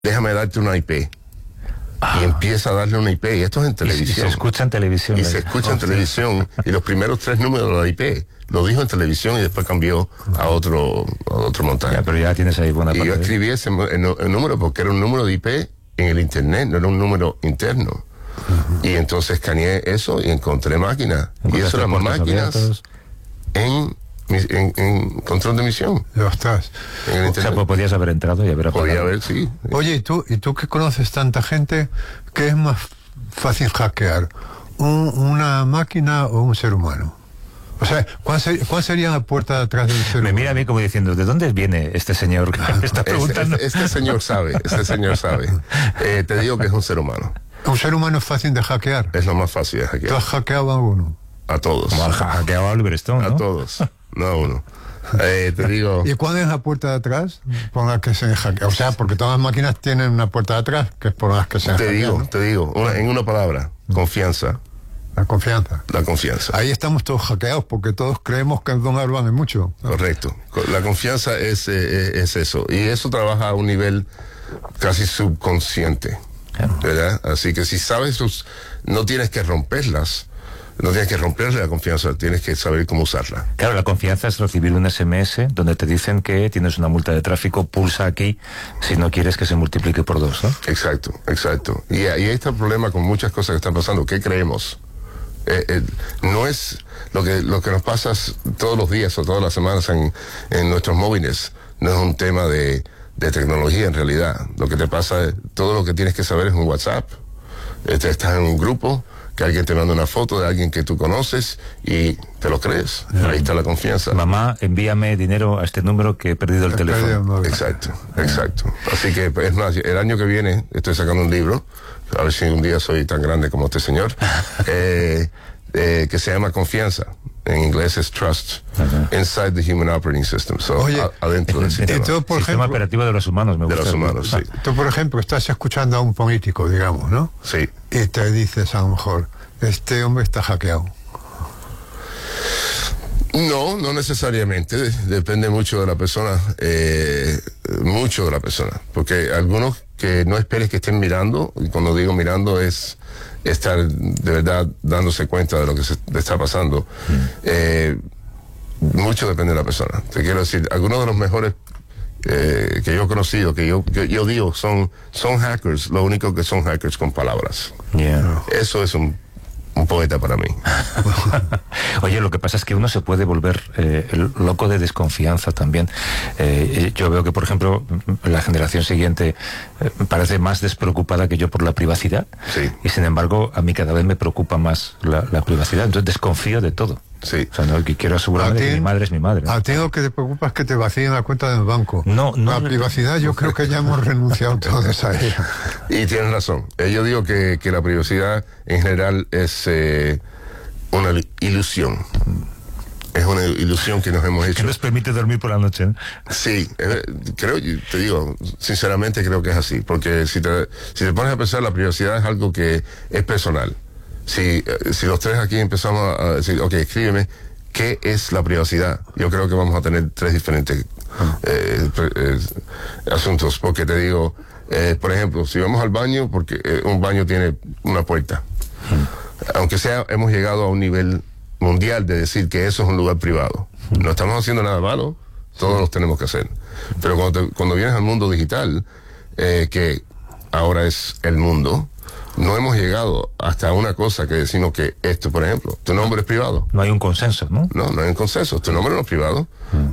déjame darte una IP. Y empieza a darle una IP, y esto es en televisión. Y se escucha en televisión. Y se escucha en televisión, y los primeros 3 números de la IP lo dijo en televisión y después cambió a otro montaje. Ya, pero ya tienes ahí buena parte. Y yo escribí el número porque era un número de IP en el internet, no era un número interno. Y entonces escaneé eso y encontré máquinas. Y eso eran máquinas en control de emisión. Ya estás. O sea, pues podías haber entrado y haber apagado. Podía haber, sí. Oye, ¿y tú que conoces tanta gente, qué es más fácil hackear? ¿Una máquina o un ser humano? O sea, ¿cuál sería la puerta de atrás del ser humano? Me mira a mí como diciendo, ¿de dónde viene este señor que me está preguntando? Este señor sabe. Te digo que es un ser humano. ¿Un ser humano es fácil de hackear? Es lo más fácil de hackear. ¿Tú has hackeado a uno? A todos. Como has hackeado a Oliver Stone, ¿no? A todos, no a uno. Te digo... ¿Y cuál es la puerta de atrás por la que se hackea? O sea, porque todas las máquinas tienen una puerta de atrás, que es por las que se hackean, ¿no? Te digo, en una palabra, confianza. La confianza. La confianza. Ahí estamos todos hackeados porque todos creemos que el don Alban es mucho. Correcto. La confianza es eso. Y eso trabaja a un nivel casi subconsciente. ¿Verdad? Así que si sabes, no tienes que romperlas. No tienes que romperle la confianza, tienes que saber cómo usarla. Claro, la confianza es recibir un SMS donde te dicen que tienes una multa de tráfico, pulsa aquí si no quieres que se multiplique por 2, ¿no? Exacto. Y ahí está el problema con muchas cosas que están pasando. ¿Qué creemos? No es lo que nos pasa todos los días o todas las semanas en nuestros móviles. No es un tema de tecnología en realidad. Lo que te pasa es, todo lo que tienes que saber es un WhatsApp. Estás en un grupo, que alguien te manda una foto de alguien que tú conoces y te lo crees. Ahí está la confianza. Mamá, envíame dinero a este número que he perdido el teléfono. Exacto. Así que, es más, el año que viene estoy sacando un libro, a ver si un día soy tan grande como este señor, que se llama Confianza. En inglés es Trust, Inside the Human Operating System. Oye, adentro del sistema. Tú, por Sistema ejemplo, operativo de los humanos, me gusta. De los humanos, sí. Tú, por ejemplo, estás escuchando a un político, digamos, ¿no? Sí. Y te dices a lo mejor, este hombre está hackeado. No necesariamente. Depende mucho de la persona. Porque algunos que no esperes que estén mirando, y cuando digo mirando es estar de verdad dándose cuenta de lo que se está pasando. Mucho depende de la persona. Te quiero decir, algunos de los mejores que yo he conocido, que yo digo, son hackers, lo único que son hackers con palabras. Yeah. Eso es un poeta para mí. Oye, lo que pasa es que uno se puede volver loco de desconfianza también. Yo veo que, por ejemplo, la generación siguiente parece más despreocupada que yo por la privacidad. Sí. Y sin embargo, a mí cada vez me preocupa más la privacidad. Entonces desconfío de todo. Sí. O sea, no, que quiero asegurarme de que mi madre es mi madre, ¿no? A ti lo que te preocupa es que te vacíen la cuenta del banco. No. La privacidad yo creo que ya hemos renunciado todos a ella. Y tienes razón. Yo digo que la privacidad en general es una ilusión. Es una ilusión que nos hemos hecho. Que nos permite dormir por la noche, ¿no? Sí, te digo, sinceramente creo que es así. Porque si te pones a pensar, la privacidad es algo que es personal. Si los tres aquí empezamos a decir, ok, escríbeme, ¿qué es la privacidad? Yo creo que vamos a tener 3 diferentes asuntos, porque te digo, por ejemplo, si vamos al baño, porque un baño tiene una puerta. Aunque sea, hemos llegado a un nivel mundial de decir que eso es un lugar privado. No estamos haciendo nada malo, todos los tenemos que hacer. Pero cuando vienes al mundo digital, que ahora es el mundo, no hemos llegado hasta una cosa que decimos que esto, por ejemplo, tu nombre es privado. No hay un consenso, ¿no? No hay un consenso. Tu nombre no es privado.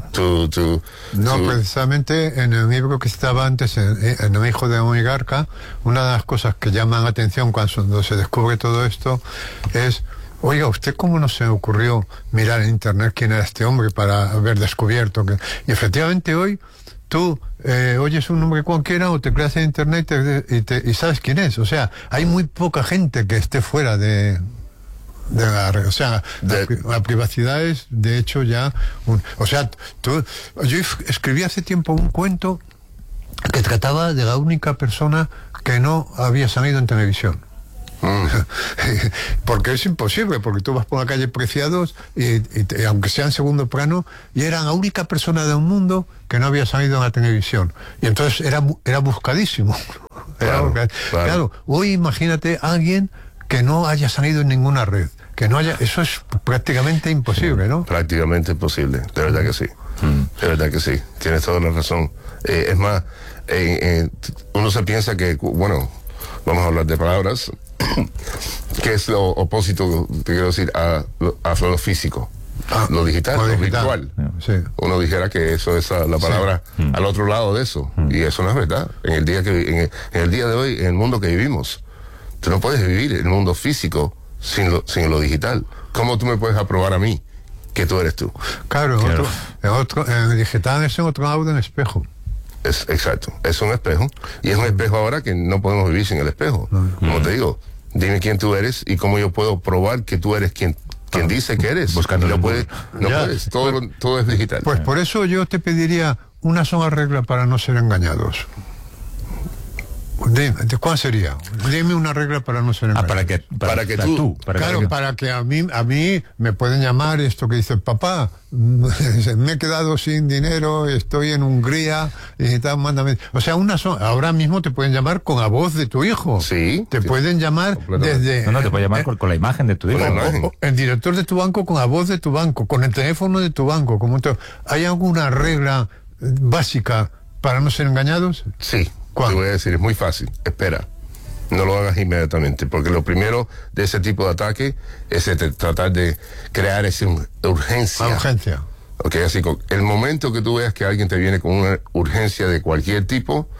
Precisamente en el libro que estaba antes, en El hijo de un oligarca, una de las cosas que llaman la atención cuando se descubre todo esto es, oiga, ¿usted cómo no se le ocurrió mirar en internet quién era este hombre para haber descubierto que...? Y efectivamente hoy tú oyes un nombre cualquiera o te creas en internet y sabes quién es. O sea, hay muy poca gente que esté fuera de la red. O sea, la privacidad es, de hecho, ya... yo escribí hace tiempo un cuento que trataba de la única persona que no había salido en televisión. Porque es imposible, porque tú vas por la calle Preciados y aunque sea en segundo plano, y era la única persona del mundo que no había salido en la televisión, y entonces era buscadísimo. Claro, hoy imagínate a alguien que no haya salido en ninguna red, que no haya, eso es prácticamente imposible, ¿no? Prácticamente imposible, de verdad que sí. De verdad que sí, tienes toda la razón. Es más, uno se piensa que, bueno, vamos a hablar de palabras, que es lo opósito, te quiero decir, a lo físico, lo digital, lo virtual. Sí. Uno dijera que eso es la palabra al otro lado de eso, y eso no es verdad. En el día en el día de hoy, en el mundo que vivimos, tú no puedes vivir el mundo físico sin lo digital. ¿Cómo tú me puedes aprobar a mí que tú eres tú? Claro, en el digital es en otro lado del espejo. Exacto, es un espejo, y es un espejo ahora que no podemos vivir sin el espejo. Como te digo, dime quién tú eres y cómo yo puedo probar que tú eres quien dice que eres. No puedes, todo es digital. Pues por eso yo te pediría una sola regla para no ser engañados. ¿Cuál sería? Dime una regla para no ser engañado. Para que a mí me pueden llamar esto que dice papá, me he quedado sin dinero, estoy en Hungría y tal, mándame. O sea, ahora mismo te pueden llamar con la voz de tu hijo. Sí. Te pueden llamar desde. No, te pueden llamar con la imagen de tu hijo. O el director de tu banco con la voz de tu banco, con el teléfono de tu banco. ¿Hay alguna regla básica para no ser engañados? Sí. Te voy a decir, es muy fácil, espera, no lo hagas inmediatamente, porque lo primero de ese tipo de ataque es tratar de crear esa urgencia. Ok, así que el momento que tú veas que alguien te viene con una urgencia de cualquier tipo,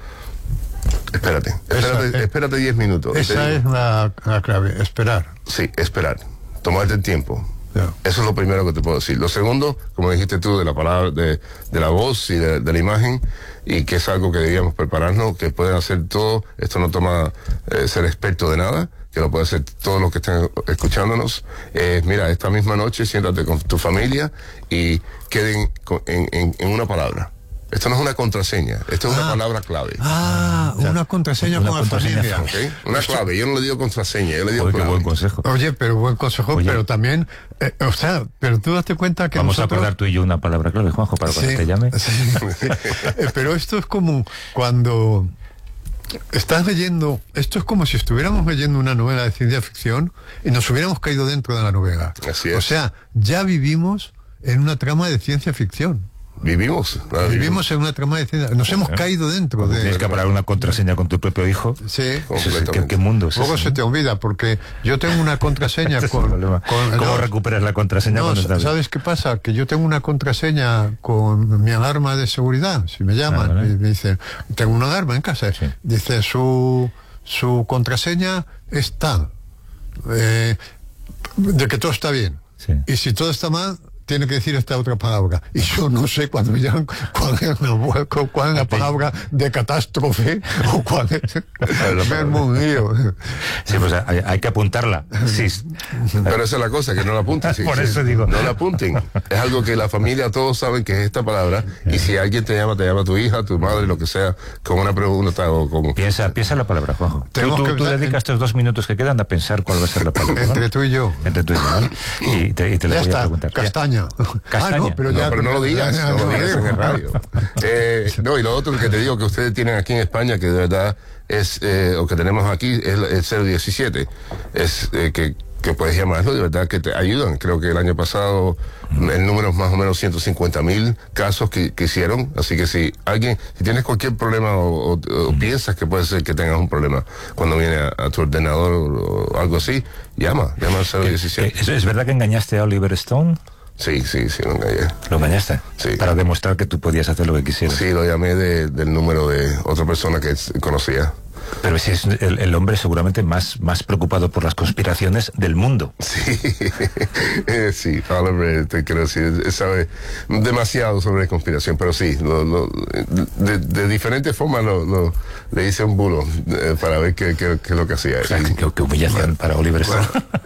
espérate 10 minutos. Esa es la clave, esperar. Sí, esperar, tomarte el tiempo. Eso es lo primero que te puedo decir. Lo segundo, como dijiste tú, de la palabra, de la voz y de la imagen, y que es algo que debíamos prepararnos, que pueden hacer todo. Esto no toma ser experto de nada, que lo puede hacer todos los que estén escuchándonos. Mira, esta misma noche siéntate con tu familia y queden en una palabra. Esto no es una contraseña, esto es una palabra clave. Una contraseña con la familia. ¿Okay? Una clave, yo no le digo contraseña, yo le digo clave. Buen consejo. Oye, pero buen consejo, pero también, pero tú date cuenta que vamos a acordar tú y yo una palabra clave, Juanjo, para cuando te llame. Sí. Pero esto es como cuando estás leyendo, esto es como si estuviéramos leyendo una novela de ciencia ficción y nos hubiéramos caído dentro de la novela. Así es. O sea, ya vivimos en una trama de ciencia ficción. Vivimos en una trama de ciencia. Nos hemos caído dentro de. Tienes que parar una contraseña con tu propio hijo. Sí. ¿Qué mundo es Luego ese? se te olvida, porque yo tengo una contraseña ¿Cómo recuperas la contraseña cuando estás? ¿Sabes qué pasa? Que yo tengo una contraseña con mi alarma de seguridad. Si me llaman y me dicen, tengo una alarma en casa. Sí. Dice, su contraseña es tal. De que todo está bien. Sí. Y si todo está mal, tiene que decir esta otra palabra. Y yo no sé cuando me llaman cuál es la palabra de catástrofe o cuál es. Me un lío. Sí, pues hay que apuntarla. Sí. Pero esa es la cosa, que no la apunten. Sí, por eso digo. No la apunten. Es algo que la familia, todos saben que es esta palabra. Y si alguien te llama tu hija, tu madre, lo que sea, con una pregunta o con. Piensa la palabra, Juanjo. Tú dedicas estos 2 minutos que quedan a pensar cuál va a ser la palabra. Entre tú y yo. Entre tú y yo, ¿vale? Y te lo voy a preguntar. Castaña. Castaña. Pero no lo digas, no lo digas en el radio. Y lo otro que te digo que ustedes tienen aquí en España, que de verdad es, o que tenemos aquí, es el 017. Es que puedes llamarlo, de verdad que te ayudan. Creo que el año pasado el número es más o menos 150,000 casos que hicieron. Así que si tienes cualquier problema o piensas que puede ser que tengas un problema cuando viene a tu ordenador o algo así, llama al 017. ¿Es verdad que engañaste a Oliver Stone? Sí, lo engañé. ¿Lo engañaste? Sí. Para demostrar que tú podías hacer lo que quisieras. Sí, lo llamé del número de otra persona que conocía. Pero si es el hombre seguramente más preocupado por las conspiraciones del mundo. Sí, sí, Oliver, te quiero decir, sabe demasiado sobre conspiración, pero sí, de diferentes formas le hice un bulo para ver qué es lo que hacía. O sea, qué humillación para Oliver Stone.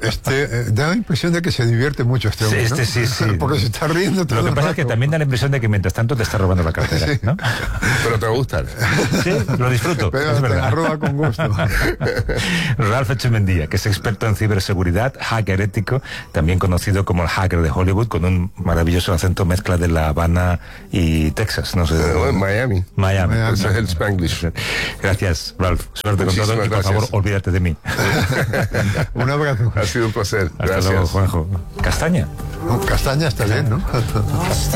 Da la impresión de que se divierte mucho este hombre, ¿no? Sí. Porque se está riendo todo Lo que el pasa rato. es que también da la impresión de que mientras tanto te está robando la cartera, ¿no? Pero te gusta. Sí, lo disfruto. Pero es te verdad. la roba con gusto. Ralph Echemendia, que es experto en ciberseguridad, hacker ético, también conocido como el hacker de Hollywood, con un maravilloso acento mezcla de La Habana y Texas, no sé. Miami. Miami. Ese es el Spanglish. Gracias, Ralph. Suerte con todo Muchísimas y por favor, gracias. olvídate de mí. Un abrazo. Ha sido un placer. Hasta Gracias. luego, Juanjo. Castaña. Castaña está bien, ¿no?